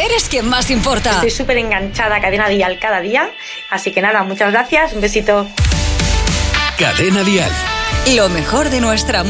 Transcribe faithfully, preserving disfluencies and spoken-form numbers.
eres quien más importa. Estoy súper enganchada a Cadena Dial cada día. Así que nada, muchas gracias. Un besito. Cadena Dial. Lo mejor de nuestra música.